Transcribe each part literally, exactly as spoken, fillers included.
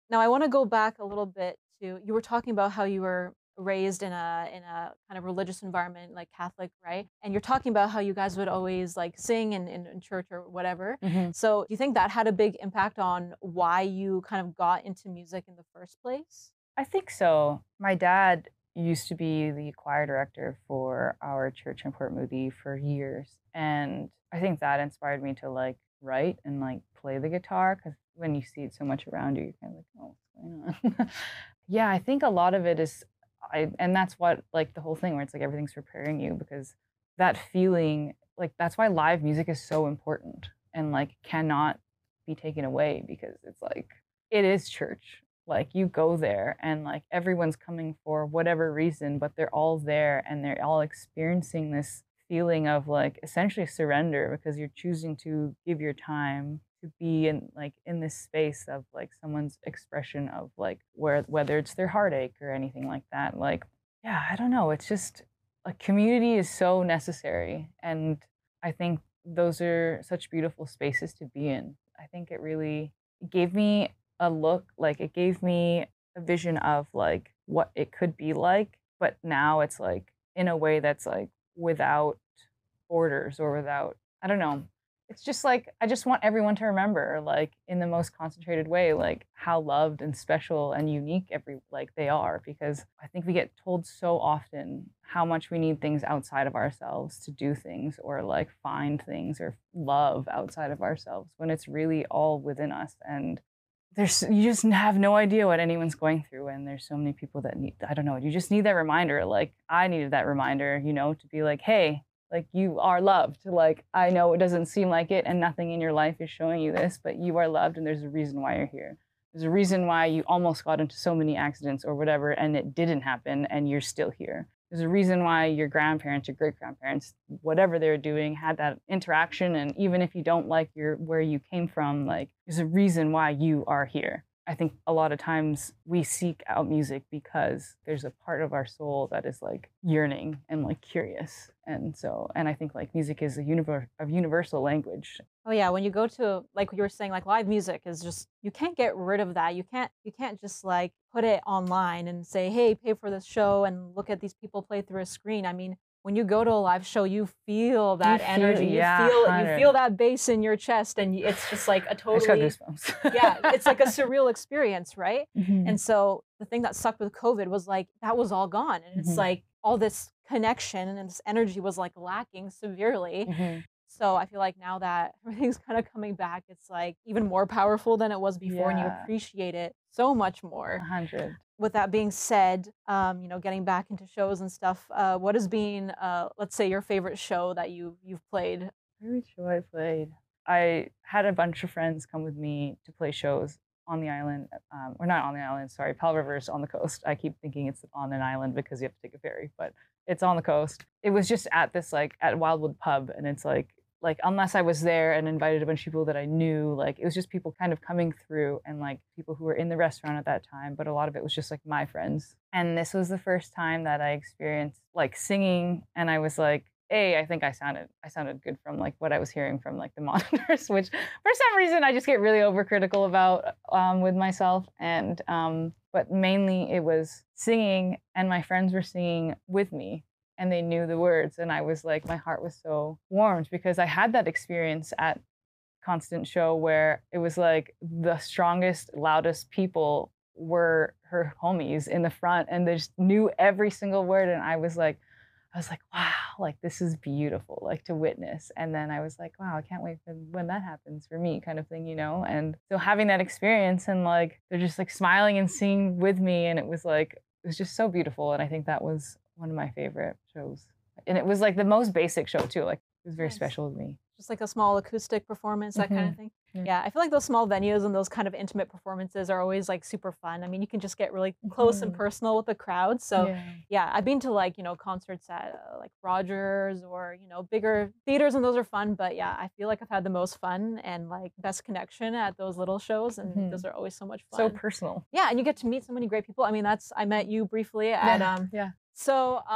Now I wanna go back a little bit to you were talking about how you were raised in a in a kind of religious environment, like Catholic, right? And you're talking about how you guys would always, like, sing in in in church or whatever. Mhm. So, do you think that had a big impact on why you kind of got into music in the first place? I think so. My dad used to be the choir director for our church in Port Moody for years, and I think that inspired me to, like, write and, like, play the guitar. Because when you see it so much around you, you're kinda like, "Oh, what's going on?" Yeah, I think a lot of it is I and that's what like, the whole thing where it's like everything's preparing you because that feeling like, that's why live music is so important and, like, cannot be taken away because it's like it is church. Like, you go there and, like, everyone's coming for whatever reason, but they're all there and they're all experiencing this feeling of, like, essentially surrender because you're choosing to give your time to be in, like, in this space of, like, someone's expression of, like, where whether it's their heartache or anything like that. Like, yeah, I don't know, it's just like, community is so necessary, and I think those are such beautiful spaces to be in. I think it really gave me a look like, it gave me a vision of, like, what it could be like, but now it's, like, in a way that's, like, without borders or without I don't know. It's just, like, I just want everyone to remember, like, in the most concentrated way, like, how loved and special and unique every like, they are because I think we get told so often how much we need things outside of ourselves to do things or, like, find things or love outside of ourselves when it's really all within us, and there's you just have no idea what anyone's going through, and there's so many people that need I don't know, you just need that reminder, like, I needed that reminder, you know, to be like, "Hey, like, you are loved." Like, I know it doesn't seem like it, and nothing in your life is showing you this, but you are loved, and there's a reason why you're here. There's a reason why you almost got into so many accidents or whatever, and it didn't happen, and you're still here. There's a reason why your grandparents, your great-grandparents, whatever they were doing, had that interaction, and even if you don't like your where you came from, like, there's a reason why you are here. I think a lot of times we seek out music because there's a part of our soul that is, like, yearning and, like, curious, and so and I think, like, music is a univer a universal language. Oh, yeah, when you go to like you were saying, like, live music is just you can't get rid of that. You can't you can't just, like, put it online and say, "Hey, pay for this show and look at these people play through a screen." I mean, when you go to a live show, you feel You that feel energy. You yeah, feel you feel one hundred. that bass in your chest, and y it's just like a I just got totally yeah, goosebumps. it's like a surreal experience, right? Mhm, And so, the thing that sucked with COVID was, like, that was all gone, and it's mhm, like all this connection and this energy was, like, lacking severely. mhm. So I feel like now that everything's kinda coming back, it's, like, even more powerful than it was before, and you Yeah, appreciate it so much more. one hundred. With that being said, um, you know, getting back into shows and stuff, uh, what has been, uh, let's say, your favorite show that you you've played? Favorite show I played? I had a bunch of friends come with me to play shows on the island, um, or not on the island, sorry, Pal River's on the coast. I keep thinking it's on an island because you have to take a ferry, but it's on the coast. It was just at this, like, at Wildwood Pub, and it's like like, unless I was there and invited a bunch of people that I knew, like, it was just people kind of coming through and, like, people who were in the restaurant at that time, but a lot of it was just, like, my friends. And this was the first time that I experienced, like, singing, and I was like, a, I think I sounded I sounded good from, like, what I was hearing from, like, the monitors, which for some reason I just get really overcritical about, um, with myself, and, um but mainly it was singing, and my friends were singing with me, and they knew the words, and I was like my heart was so warmed because I had that experience at Constant Show where it was, like, the strongest, loudest people were her homies in the front, and they just knew every single word, and I was like I was like, "Wow, like, this is beautiful, like, to witness," and then I was like, "Wow, I can't wait for when that happens for me," kind of thing, you know, and so having that experience and, like, they're just, like, smiling and singing with me, and it was, like it was just so beautiful, and I think that was one of my favorite shows, and it was, like, the most basic show too, like, it was very Nice. special to me. Just like a small acoustic performance, that kinda Mhm. thing? Yeah. Yeah, I feel like those small venues and those kind of intimate performances are always, like, super fun. I mean, you can just get really close and Mhm. personal with the crowd, so, Yeah. yeah, I've been to, like, you know, concerts at, uh, like, Rogers or, you know, bigger theaters, and those are fun, but, yeah, I feel like I've had the most fun and, like, best connection at those little shows, and those Mhm. are always so much So fun. personal. Yeah, and you get to meet so many great people. I mean, that's I met you briefly at, Yeah, um yeah. so, um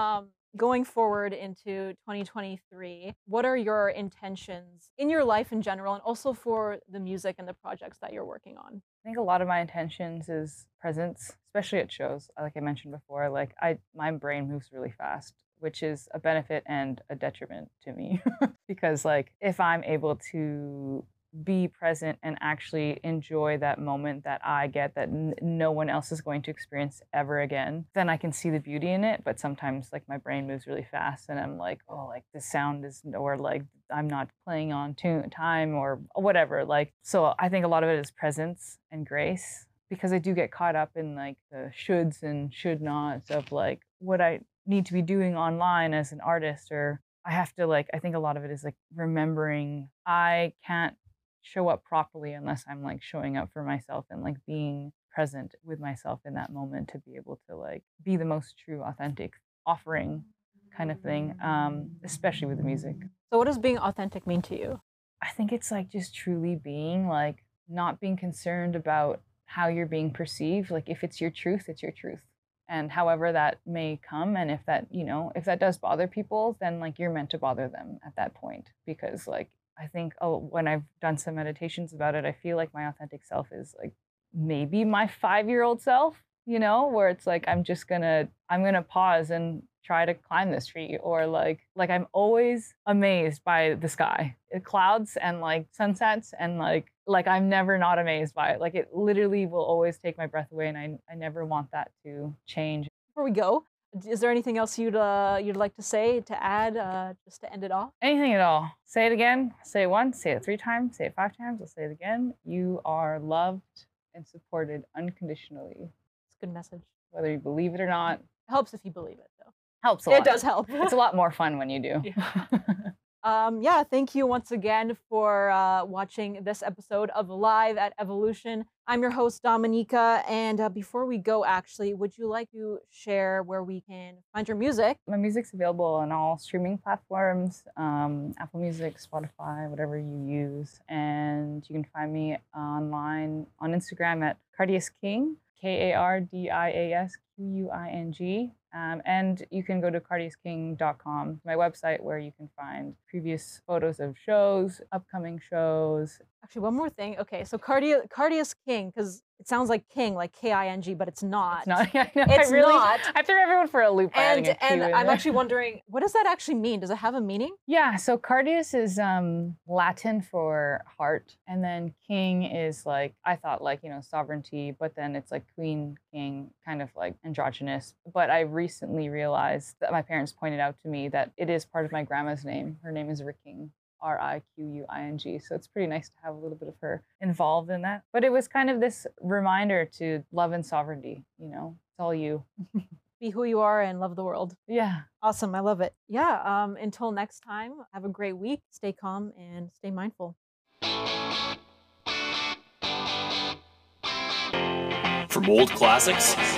going forward into twenty twenty-three, what are your intentions in your life in general and also for the music and the projects that you're working on? I think a lot of my intentions is presence, especially at shows. Like I mentioned before, like I my brain moves really fast, which is a benefit and a detriment to me because like if I'm able to be present and actually enjoy that moment that I get that n- no one else is going to experience ever again, then I can see the beauty in it. But sometimes, like, my brain moves really fast and I'm like, oh, like the sound is, or like I'm not playing on tune time or whatever. Like, so I think a lot of it is presence and grace because I do get caught up in like the shoulds and should nots of like what I need to be doing online as an artist or I have to like I think a lot of it is like remembering I can't show up properly unless I'm like showing up for myself and like being present with myself in that moment to be able to like be the most true authentic offering kind of thing um especially with the music. So what does being authentic mean to you? I think it's like just truly being like not being concerned about how you're being perceived. Like if it's your truth, it's your truth. And however that may come, and if that, you know, if that does bother people, then like you're meant to bother them at that point. Because like I think oh, when I've done some meditations about it, I feel like my authentic self is like maybe my five year old self, you know, where it's like I'm just gonna I'm gonna pause and try to climb this tree or like like I'm always amazed by the sky, uh, clouds and like sunsets and like like I'm never not amazed by it. Like it literally will always take my breath away, and I I never want that to change. Before we go, d- is there anything else you'd uh, you'd like to say to add uh, just to end it off? Anything at all. Say it again. Say it once. Say it three times. Say it five times. I'll say it again. You are loved and supported unconditionally, It's a good message. whether you believe it or not. It helps if you believe it, though. Helps a It lot. does help. It's a lot more fun when you do. Yeah. Um, yeah, thank you once again for uh, watching this episode of Live at Evolution. I'm your host, Dominica. And uh, before we go, actually, would you like to share where we can find your music? My music's available on all streaming platforms, um, Apple Music, Spotify, whatever you use. And you can find me online on Instagram at Cardias King, K A R D I A S Q U I N G. Um, and you can go to cardias king dot com, my website, where you can find previous photos of shows, upcoming shows. Actually, one more thing. Okay, so Cardia Cardias King, because it sounds like King, like K I N G, but it's not. It's not. I know, It's I really, not. I threw everyone for a loop by adding And a Q and in I'm there. actually wondering, what does that actually mean? Does it have a meaning? Yeah, so Cardias is um, Latin for heart, and then king is like, I thought like, you know, sovereignty, but then it's like queen, king, kind of like androgynous. But I recently realized that my parents pointed out to me that it is part of my grandma's name. Her name is Riking. R I Q U I N G. So it's pretty nice to have a little bit of her involved in that. But it was kind of this reminder to love and sovereignty, you know, it's all you. Be who you are and love the world. Yeah. Awesome. I love it. Yeah. Um, until next time, have a great week. Stay calm and stay mindful. From old classics